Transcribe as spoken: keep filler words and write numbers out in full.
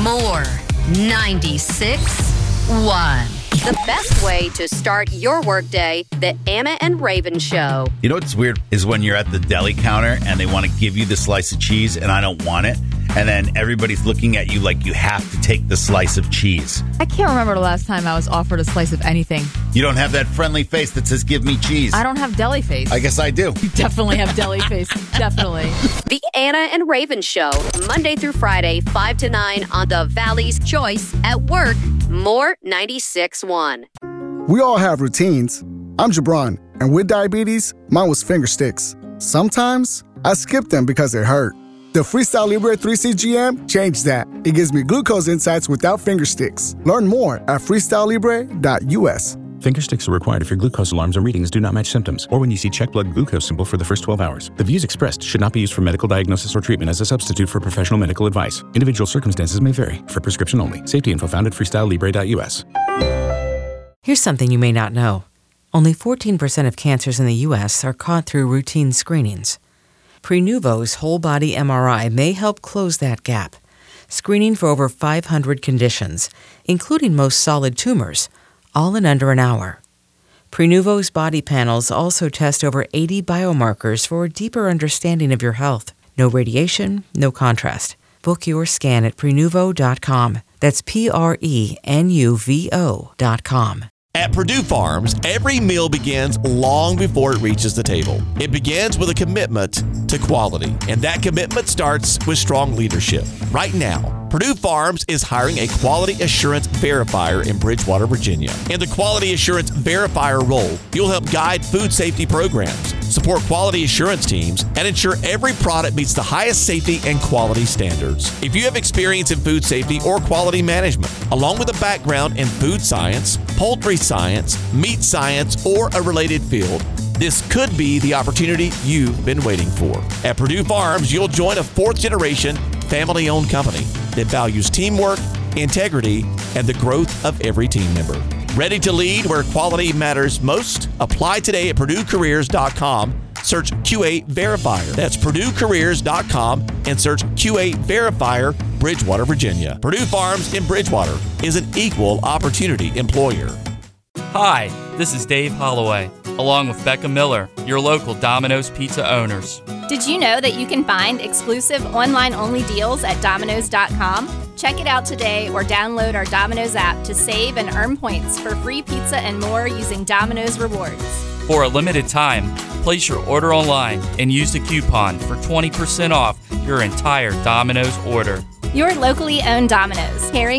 More ninety-six one. The best way to start your workday, the Anna and Raven Show. You know what's weird is when you're at the deli counter and they want to give you the slice of cheese and I don't want it. And then everybody's looking at you like you have to take the slice of cheese. I can't remember the last time I was offered a slice of anything. You don't have that friendly face that says, give me cheese. I don't have deli face. I guess I do. You definitely have deli face. Definitely. The Anna and Raven Show, Monday through Friday, five to nine on the Valley's Choice at work. More ninety-six one. We all have routines. I'm Jabron, and with diabetes, mine was finger sticks. Sometimes I skip them because they hurt. The Freestyle Libre three C G M changed that. It gives me glucose insights without finger sticks. Learn more at freestyle libre dot u s. Finger sticks are required if your glucose alarms or readings do not match symptoms, or when you see check blood glucose symbol for the first twelve hours. The views expressed should not be used for medical diagnosis or treatment as a substitute for professional medical advice. Individual circumstances may vary. For prescription only. Safety info found at freestyle libre dot u s. Here's something you may not know. Only fourteen percent of cancers in the U S are caught through routine screenings. Prenuvo's whole-body M R I may help close that gap, screening for over five hundred conditions, including most solid tumors, all in under an hour. Prenuvo's body panels also test over eighty biomarkers for a deeper understanding of your health. No radiation, no contrast. Book your scan at prenuvo dot com. That's P R E N U V O dot com. At Purdue Farms, every meal begins long before it reaches the table. It begins with a commitment to quality, and that commitment starts with strong leadership. Right now, Purdue Farms is hiring a quality assurance verifier in Bridgewater, Virginia. In the quality assurance verifier role, you'll help guide food safety programs, support quality assurance teams, and ensure every product meets the highest safety and quality standards. If you have experience in food safety or quality management, along with a background in food science, poultry science, meat science, or a related field, this could be the opportunity you've been waiting for. At Purdue Farms, you'll join a fourth-generation, family-owned company that values teamwork, integrity, and the growth of every team member. Ready to lead where quality matters most? Apply today at purdue careers dot com. Search Q A Verifier. That's purdue careers dot com and search Q A Verifier, Bridgewater, Virginia. Purdue Farms in Bridgewater is an equal opportunity employer. Hi, this is Dave Holloway, along with Becca Miller, your local Domino's Pizza owners. Did you know that you can find exclusive online-only deals at Domino's dot com? Check it out today or download our Domino's app to save and earn points for free pizza and more using Domino's Rewards. For a limited time, place your order online and use the coupon for twenty percent off your entire Domino's order. Your locally owned Domino's, carrying